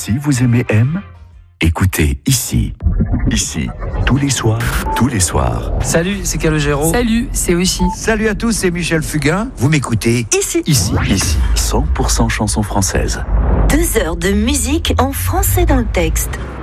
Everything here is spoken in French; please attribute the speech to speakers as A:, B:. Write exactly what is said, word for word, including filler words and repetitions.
A: Si vous aimez M, écoutez ici. Ici, tous les soirs, tous les soirs.
B: Salut, c'est Calogero.
C: Salut, c'est Oshi.
D: Salut à tous, c'est Michel Fugain. Vous m'écoutez
C: Ici.
A: Ici, ici, cent pour cent chansons françaises.
E: Deux heures de musique en français dans le texte.